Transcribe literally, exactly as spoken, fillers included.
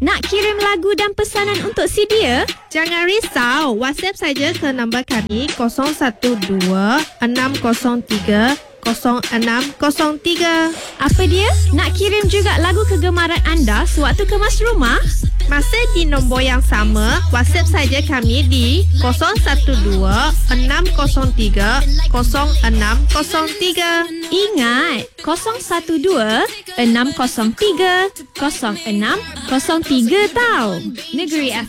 Nak kirim lagu dan pesanan untuk C D ya? Jangan risau, WhatsApp saja ke nombor kami kosong satu dua enam kosong tiga kosong enam kosong tiga. Apa dia? Nak kirim juga lagu kegemaran anda sewaktu kemas rumah? Masih di nombor yang sama, WhatsApp saja kami di kosong satu dua enam kosong tiga kosong enam kosong tiga. Ingat, kosong satu dua enam kosong tiga kosong enam kosong tiga tau. Negeri F